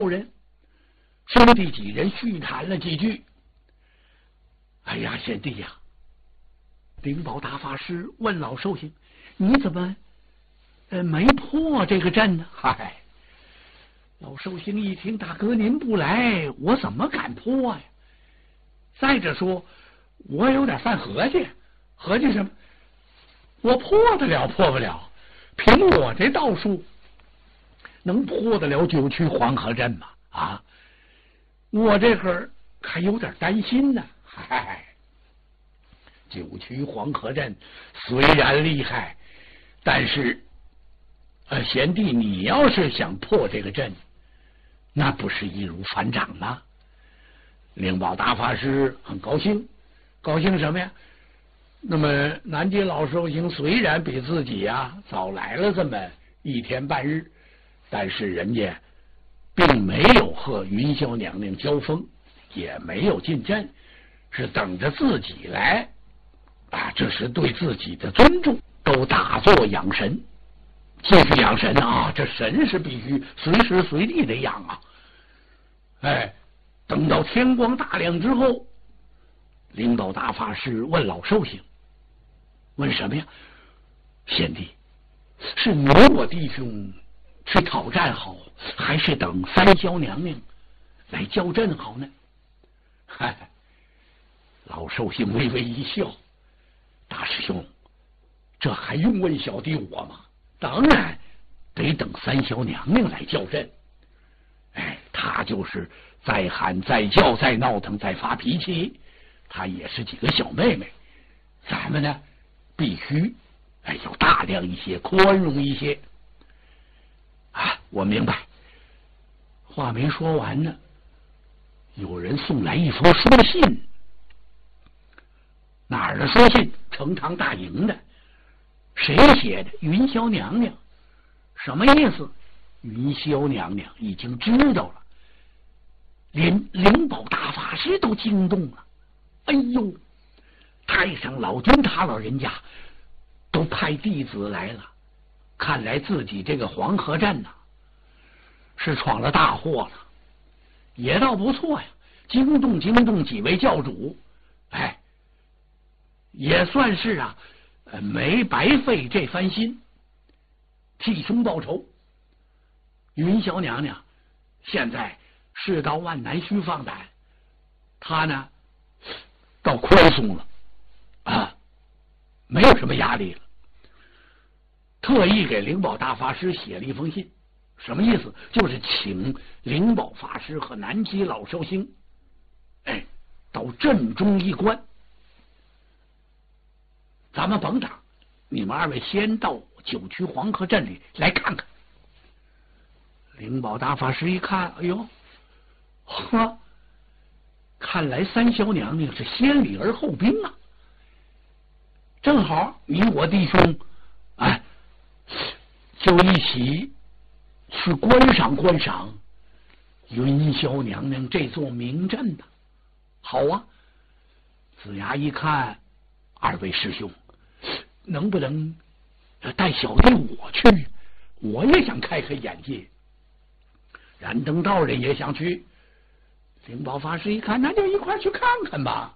人。兄弟几人叙谈了几句。哎呀，贤弟呀！灵宝大法师问老寿星：“你怎么没破这个阵呢？”嗨，老寿星一听：“大哥您不来，我怎么敢破呀？再者说，我有点犯合计，合计什么？我破得了破不了？凭我这道术，能破得了九曲黄河阵吗？啊，我这会儿还有点担心呢。嗨。”九曲黄河阵虽然厉害，但是贤弟，你要是想破这个阵，那不是易如反掌吗？灵宝大法师很高兴，高兴什么呀？那么南极老寿星虽然比自己早来了这么一天半日，但是人家并没有和云霄娘娘交锋，也没有进阵，是等着自己来。这是对自己的尊重，都打坐养神，继续养神啊！这神是必须随时随地的养啊！哎，等到天光大亮之后，灵宝大法师问老寿星：“问什么呀？贤弟，是你我弟兄去讨战好，还是等三霄娘娘来交阵好呢？”嗨，老寿星微微一笑。大师兄，这还用问小弟我吗？当然得等三霄娘娘来叫阵。哎，她就是再喊再叫再闹腾再发脾气，她也是几个小妹妹。咱们呢，必须要大量一些，宽容一些。我明白。话没说完呢，有人送来一封书信。哪儿的书信？呈堂大营的。谁写的？云霄娘娘。什么意思？云霄娘娘已经知道了，连灵宝大法师都惊动了。哎呦，太上老君他老人家都派弟子来了，看来自己这个黄河阵是闯了大祸了。也倒不错呀，惊动几位教主，也算是没白费这番心，替兄报仇。云霄娘娘现在世道万难须放胆，她呢倒宽松了没有什么压力了。特意给灵宝大法师写了一封信，什么意思？就是请灵宝法师和南极老寿星到阵中一观。咱们甭等，你们二位先到九曲黄河阵里来看看。灵宝大法师一看，哎呦，看来三霄娘娘是先礼而后兵啊！正好你我弟兄就一起去观赏观赏云霄娘娘这座名阵吧。好啊！子牙一看，二位师兄，能不能带小弟我去？我也想开开眼界。燃灯道人也想去。灵宝法师一看，那就一块去看看吧。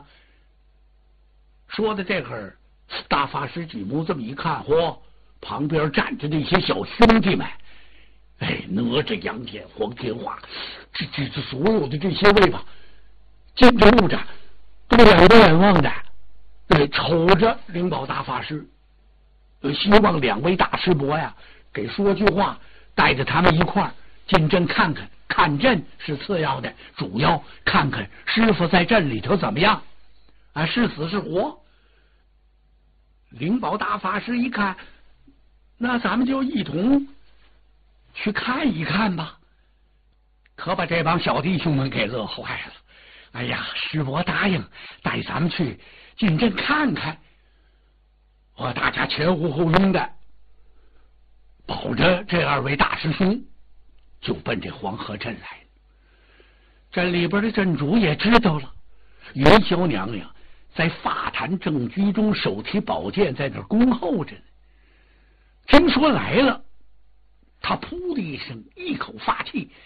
说的这会儿，大法师举目这么一看，旁边站着那些小兄弟们，哪吒、杨戬、黄天化，这所有的这些位吧，肩着木着，都两个眼望的，瞅着灵宝大法师，希望两位大师伯给说句话，带着他们一块进阵看看。看阵是次要的，主要看看师傅在阵里头怎么样是死是活。灵宝大法师一看，那咱们就一同去看一看吧。可把这帮小弟兄们给乐坏了。哎呀，师伯答应带咱们去进阵看看。大家前呼后拥的保着这二位大师兄，就奔这黄河镇来。镇里边的镇主也知道了，云霄娘娘在法坛正居中手提宝剑在那恭候着呢。听说来了，他噗的一声，一口发气